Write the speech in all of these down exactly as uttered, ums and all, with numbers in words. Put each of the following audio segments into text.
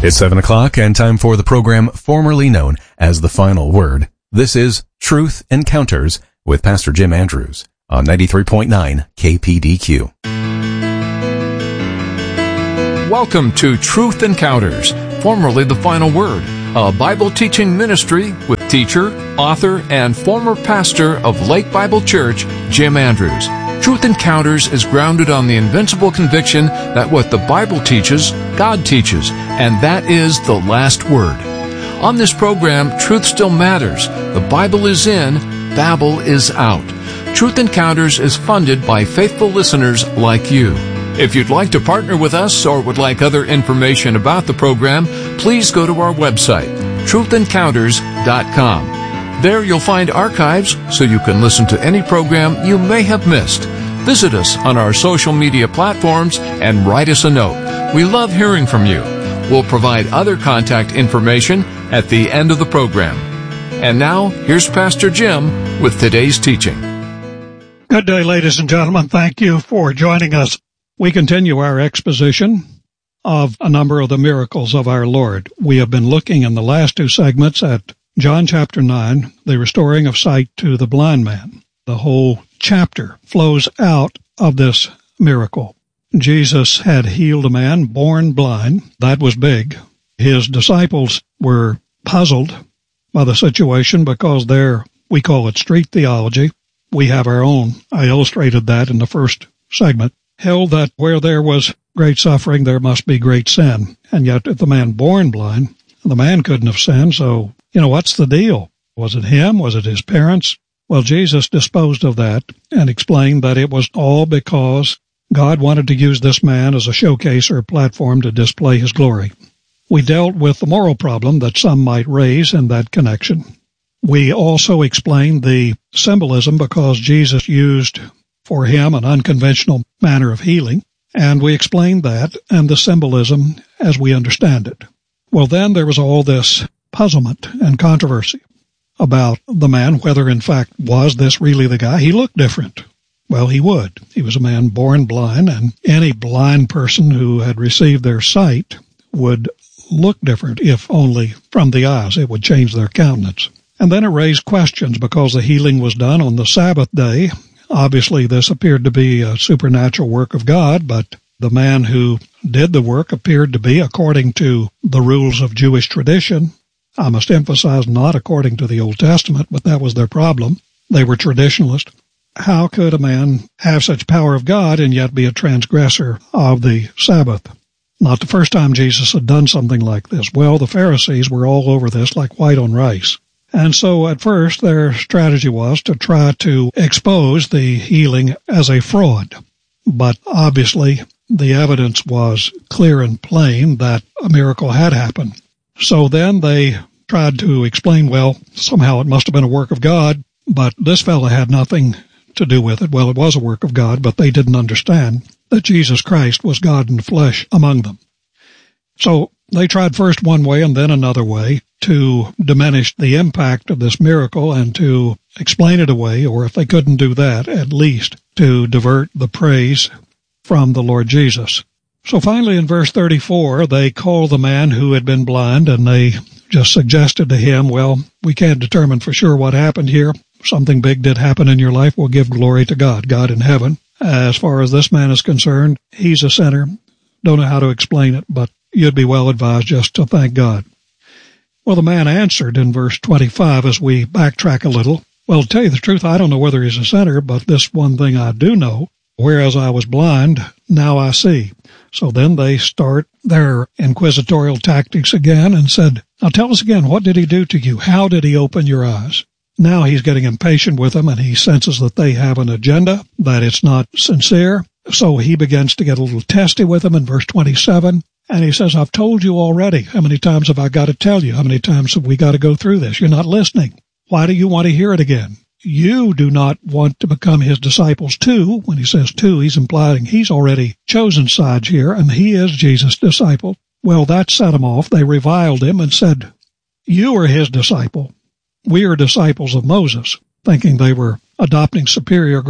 It's seven o'clock and time for the program formerly known as The Final Word. This is Truth Encounters with Pastor Jim Andrews on ninety-three point nine K P D Q. Welcome to Truth Encounters, formerly The Final Word, a Bible teaching ministry with teacher, author, and former pastor of Lake Bible Church, Jim Andrews. Truth Encounters is grounded on the invincible conviction that what the Bible teaches, God teaches, and that is the last word. On this program, truth still matters. The Bible is in, Babel is out. Truth Encounters is funded by faithful listeners like you. If you'd like to partner with us or would like other information about the program, please go to our website, truth encounters dot com. There you'll find archives so you can listen to any program you may have missed. Visit us on our social media platforms and write us a note. We love hearing from you. We'll provide other contact information at the end of the program. And now, here's Pastor Jim with today's teaching. Good day, ladies and gentlemen. Thank you for joining us. We continue our exposition of a number of the miracles of our Lord. We have been looking in the last two segments at John chapter nine, the restoring of sight to the blind man. The whole chapter flows out of this miracle. Jesus had healed a man born blind. That was big. His disciples were puzzled by the situation because they're, we call it street theology. We have our own. I illustrated that in the first segment. Held that where there was great suffering, there must be great sin. And yet, if the man born blind, the man couldn't have sinned, so, you know, what's the deal? Was it him? Was it his parents? Well, Jesus disposed of that and explained that it was all because God wanted to use this man as a showcase or a platform to display his glory. We dealt with the moral problem that some might raise in that connection. We also explained the symbolism because Jesus used for him an unconventional manner of healing, and we explained that and the symbolism as we understand it. Well, then there was all this puzzlement and controversy about the man, whether in fact was this really the guy. He looked different. Well, he would. He was a man born blind, and any blind person who had received their sight would look different, if only from the eyes. It would change their countenance. And then it raised questions because the healing was done on the Sabbath day. Obviously, this appeared to be a supernatural work of God, but the man who did the work appeared to be, according to the rules of Jewish tradition, I must emphasize not according to the Old Testament, but that was their problem. They were traditionalists. How could a man have such power of God and yet be a transgressor of the Sabbath? Not the first time Jesus had done something like this. Well, the Pharisees were all over this like white on rice. And so at first their strategy was to try to expose the healing as a fraud. But obviously the evidence was clear and plain that a miracle had happened. So then they tried to explain, well, somehow it must have been a work of God, but this fellow had nothing to do with it. Well, it was a work of God, but they didn't understand that Jesus Christ was God in the flesh among them. So they tried first one way and then another way to diminish the impact of this miracle and to explain it away, or if they couldn't do that, at least to divert the praise from the Lord Jesus. So finally in verse thirty-four, they called the man who had been blind, and they just suggested to him, well, we can't determine for sure what happened here. Something big did happen in your life. We'll give glory to God, God in heaven. As far as this man is concerned, he's a sinner. Don't know how to explain it, but you'd be well advised just to thank God. Well, the man answered in verse twenty-five as we backtrack a little, well, to tell you the truth, I don't know whether he's a sinner, but this one thing I do know, whereas I was blind, now I see. So then they start their inquisitorial tactics again and said, now tell us again, what did he do to you? How did he open your eyes? Now he's getting impatient with them, and he senses that they have an agenda, that it's not sincere. So he begins to get a little testy with them in verse twenty-seven. And he says, I've told you already. How many times have I got to tell you? How many times have we got to go through this? You're not listening. Why do you want to hear it again? You do not want to become his disciples too. When he says too, he's implying he's already chosen sides here, and he is Jesus' disciple. Well, that set him off. They reviled him and said, you are his disciple. We are disciples of Moses, thinking they were adopting superior ground.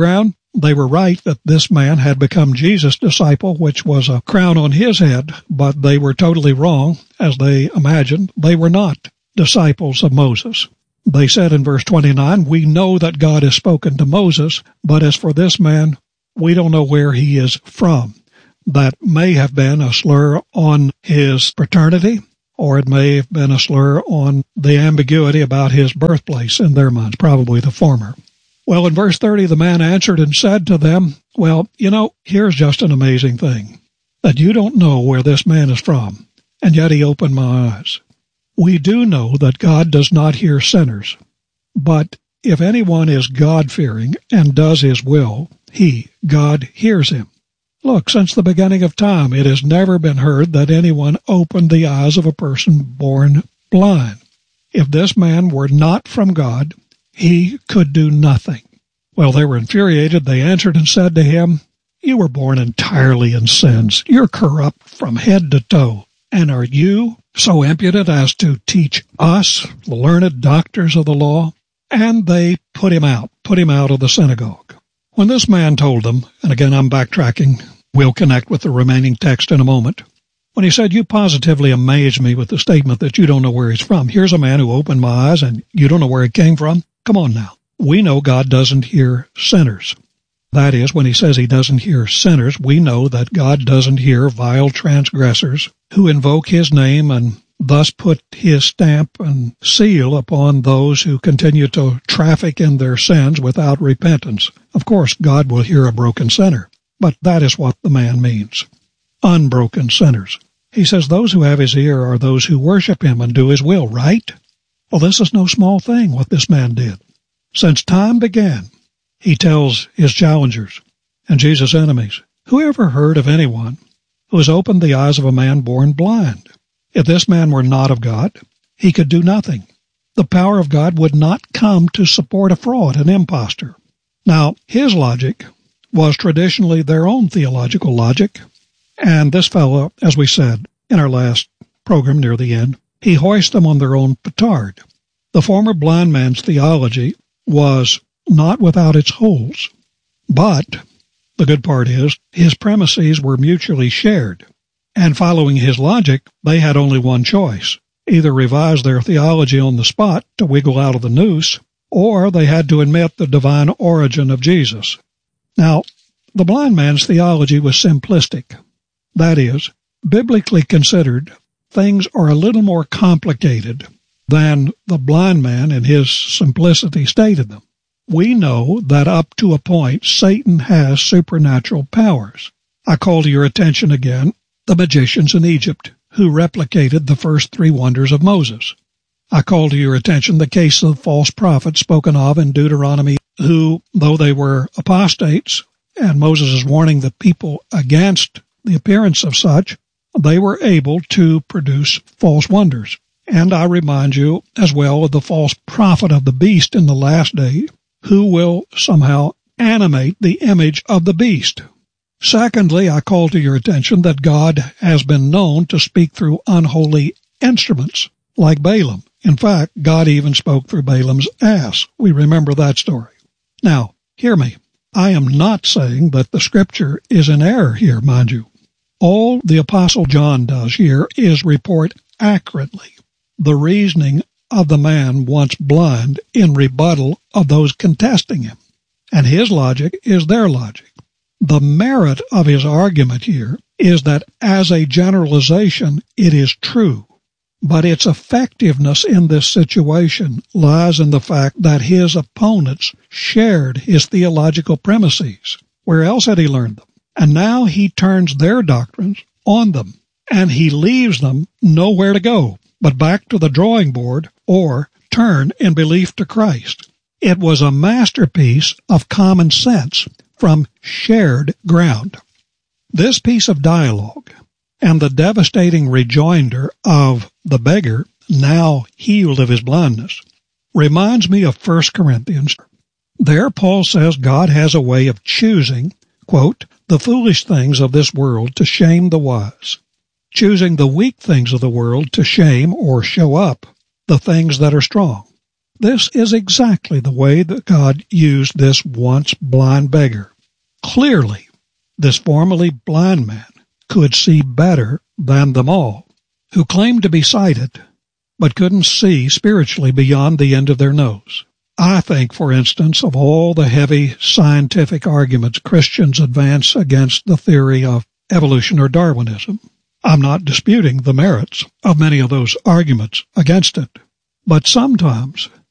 They were right that this man had become Jesus' disciple, which was a crown on his head, but they were totally wrong, as they imagined. They were not disciples of Moses. They said in verse twenty-nine, "We know that God has spoken to Moses, but as for this man, we don't know where he is from." That may have been a slur on his paternity, or it may have been a slur on the ambiguity about his birthplace in their minds, probably the former. Well, in verse thirty, the man answered and said to them, "Well, you know, here's just an amazing thing, that you don't know where this man is from, and yet he opened my eyes. We do know that God does not hear sinners, but if anyone is God-fearing and does his will, he, God, hears him. Look, since the beginning of time, it has never been heard that anyone opened the eyes of a person born blind. If this man were not from God, he could do nothing." Well, they were infuriated. They answered and said to him, "You were born entirely in sins. You're corrupt from head to toe. And are you so impudent as to teach us, the learned doctors of the law?" And they put him out, put him out of the synagogue. When this man told them, and again I'm backtracking, we'll connect with the remaining text in a moment. When he said, "You positively amaze me with the statement that you don't know where he's from. Here's a man who opened my eyes and you don't know where he came from. Come on now. We know God doesn't hear sinners." That is, when he says he doesn't hear sinners, we know that God doesn't hear vile transgressors who invoke his name and thus put his stamp and seal upon those who continue to traffic in their sins without repentance. Of course, God will hear a broken sinner, but that is what the man means. Unbroken sinners. He says those who have his ear are those who worship him and do his will, right? Well, this is no small thing, what this man did. Since time began, he tells his challengers and Jesus' enemies, "Who ever heard of anyone who has opened the eyes of a man born blind? If this man were not of God, he could do nothing. The power of God would not come to support a fraud, an impostor." Now, his logic was traditionally their own theological logic, and this fellow, as we said in our last program near the end, he hoists them on their own petard. The former blind man's theology was not without its holes, but the good part is his premises were mutually shared, and following his logic, they had only one choice: either revise their theology on the spot to wiggle out of the noose, or they had to admit the divine origin of Jesus. Now, the blind man's theology was simplistic. That is, biblically considered, things are a little more complicated than the blind man in his simplicity stated them. We know that up to a point, Satan has supernatural powers. I call to your attention again the magicians in Egypt who replicated the first three wonders of Moses. I call to your attention the case of false prophets spoken of in Deuteronomy who, though they were apostates, and Moses is warning the people against the appearance of such, they were able to produce false wonders. And I remind you as well of the false prophet of the beast in the last day, who will somehow animate the image of the beast. Secondly, I call to your attention that God has been known to speak through unholy instruments, like Balaam. In fact, God even spoke through Balaam's ass. We remember that story. Now, hear me. I am not saying that the Scripture is in error here, mind you. All the Apostle John does here is report accurately the reasoning of the man once blind in rebuttal of those contesting him. And his logic is their logic. The merit of his argument here is that as a generalization, it is true. But its effectiveness in this situation lies in the fact that his opponents shared his theological premises. Where else had he learned them? And now he turns their doctrines on them, and he leaves them nowhere to go but back to the drawing board or turn in belief to Christ. It was a masterpiece of common sense from shared ground. This piece of dialogue and the devastating rejoinder of the beggar, now healed of his blindness, reminds me of First Corinthians. There Paul says God has a way of choosing, quote, the foolish things of this world to shame the wise, choosing the weak things of the world to shame or show up the things that are strong. This is exactly the way that God used this once blind beggar. clearly this formerly blind man could see better than them all, who claimed to be sighted, but couldn't see spiritually beyond the end of their nose. I think, for instance, of all the heavy scientific arguments Christians advance against the theory of evolution or Darwinism. I'm not disputing the merits of many of those arguments against it, but sometimes